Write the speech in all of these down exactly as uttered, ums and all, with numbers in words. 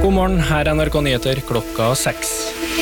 God morgen, her er N R K Nyheter klokka seks.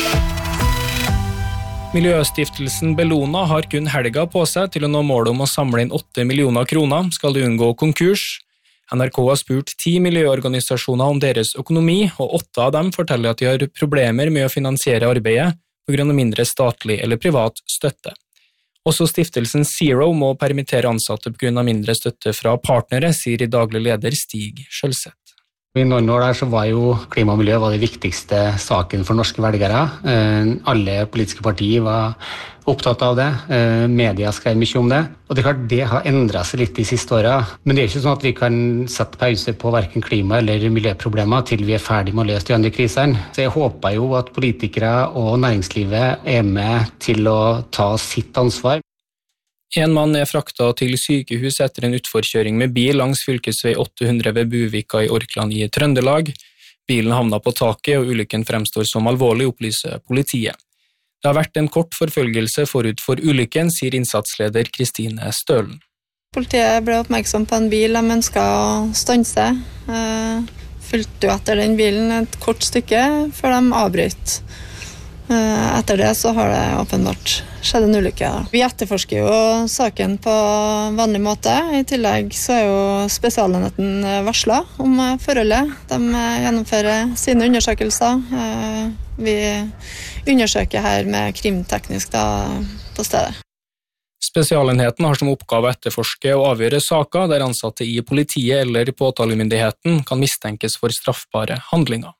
Miljøstiftelsen Bellona har kun helga på seg til å nå målet om å samle inn åtte millioner kroner, skal de unngå konkurs. N R K har spurt ti miljøorganisasjoner om deres økonomi, og åtte av dem forteller at de har problemer med å finansiere arbeidet på grunn av mindre statlig eller privat støtte. Også stiftelsen Zero må permittere ansatte på grunn av mindre støtte fra partnere, sier i daglig leder Stig Skjølseth. I noen år der så var jo klima og miljø var det viktigste saken for norske velgere. Alle politiske partier var opptatt av det. Media skrev mye om det. Og det er klart det har endret seg litt de siste årene. Men det er ikke sånn at vi kan sette pause på hverken klima- eller miljøproblemer til vi er ferdig med å løse de andre krisene. Så jeg håper jo at politikere og næringslivet er med til å ta sitt ansvar. En mann er fraktet til sykehus etter en utforkjøring med bil langs fylkesvei åtte hundre ved Buvika i Orkland i Trøndelag. Bilen havnet på taket, og ulykken fremstår som alvorlig, opplyser politiet. Det har vært en kort forfølgelse forut for ulykken, sier innsatsleder Kristine Stølen. Politiet ble oppmerksom på en bil de ønsket å stanse. Fulgte jo etter den bilen et kort stykke før de avbrøt. Etter det så har det åpenbart skjedd en ulykke. Vi etterforsker jo saken på vanlig måte. I tillegg så er jo spesialenheten varslet om forholdet. De gjennomfører sine undersøkelser. Vi undersøker her med krimteknisk da, på stedet. Spesialenheten har som oppgave å etterforske og avgjøre saker der ansatte i politiet eller påtalemyndigheten kan mistenkes for straffbare handlinger.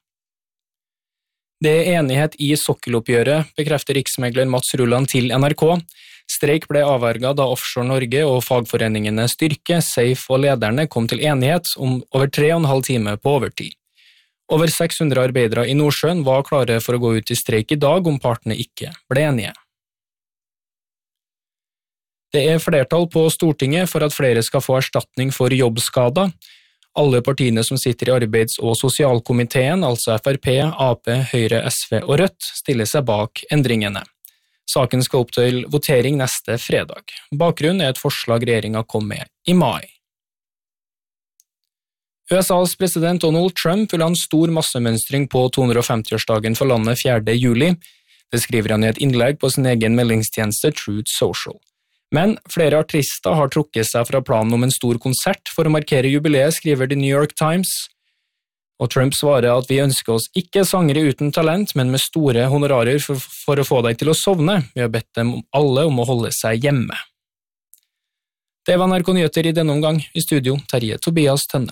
Det er enighet i sokkeloppgjøret, bekrefter riksmegler Mats Rulland til N R K. Streik ble avverget da Offshore Norge og fagforeningene Styrke, Safe og lederne kom til enighet om over tre og en halv time på overtid. Over seks hundre arbeidere i Nordsjøen var klare for å gå ut i streik i dag om partene ikke ble enige. Det er flertall på Stortinget for at flere skal få erstatning for jobbskader. Alle partiene som sitter i arbeids- og sosialkomiteen, altså F R P, A P, Høyre, S V og Rødt, stiller seg bak endringene. Saken skal opp til votering neste fredag. Bakgrunnen er et forslag regjeringen kom med i mai. U S A's president Donald Trump vil ha en stor massemønstring på to hundre femti-årsdagen for landet fjerde juli. Det skriver han i et innlegg på sin egen meldingstjeneste Truth Social. Men flere artister har trukket seg fra planen om en stor konsert for å markere jubileet, skriver The New York Times. Og Trump svarer at vi ønsker oss ikke sangere uten talent, men med store honorarer for, for å få deg til å sovne. Vi har bedt dem alle om å holde seg hjemme. Det var N R K Nyheter i denne omgang. I studio, Terje Tobias Tønne.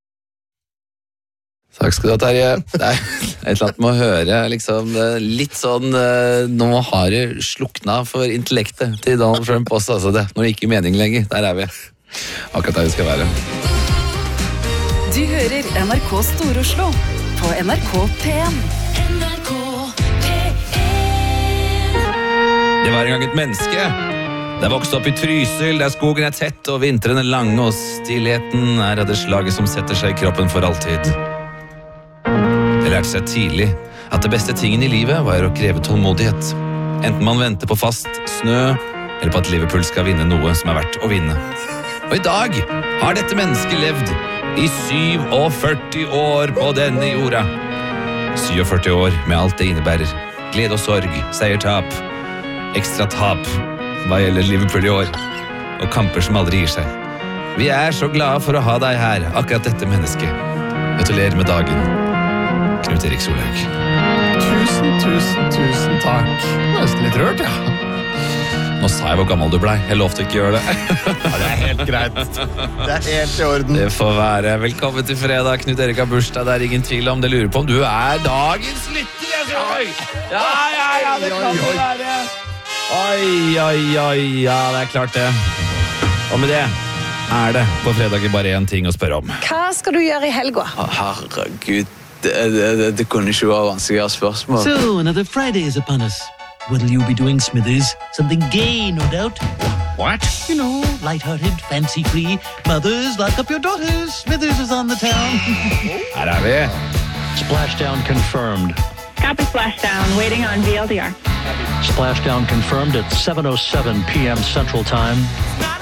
Takk skal du ha, Terje. Det er et eller annet med å høre liksom, litt sånn, nå har det slukna for intellektet til Donald Trump også, altså det, når det ikke er mening lenger, der er vi. Akkurat der vi skal være. Du hører N R K Stor-Oslo på N R K P en. N R K P en. Det var en gang et menneske. Det er vokst opp i Trysil, der skogen er tett og vinteren er lang, og stillheten er av det slaget som setter seg i kroppen for alltid. Det lærte seg tidlig at det beste tingen i livet var å kreve tålmodighet. Enten man venter på fast snø, eller på at Liverpool skal vinne noe som er verdt å vinne. Og i dag har dette mennesket levd i syvogførti år på denne jorda. syvogførti år med alt det innebærer. Glede og sorg, seiertap, ekstra tap, hva gjelder Liverpool i år, og kamper som aldri gir seg. Vi er så glade for å ha deg her, akkurat dette mennesket. Gratulerer med dagen, Knut Erik Solhaug. Tusen, tusen, tusen takk. Nesten litt rørt, ja. Nå sa jeg hvor gammel du ble. Jeg lovte ikke å gjøre det. Ja, det er helt greit. Det er helt i orden. Det får være. Velkommen til fredag. Knut Erik har bursdag. Det er ingen tvil om det. Lurer på om du er dagens lytter. Jeg sier oi. Ja, ja, ja, det kan det være. Oi, oi, oi. Ja, det er klart det. Og med det er det på fredag bare en ting å spørre om. Hva skal du gjøre i helga? Å, herregud. Det, det, det, det kunne ikke være vanskeligere spørsmål. So, another Friday is upon us. What'll you be doing, Smithers? Something gay, no doubt. What? You know, light-hearted, fancy-free. Mothers, lock up your daughters. Smithers is on the town. Her er vi. Splashdown confirmed. Copy splashdown, waiting on V L D R. Splashdown confirmed at seven oh seven p m Central Time.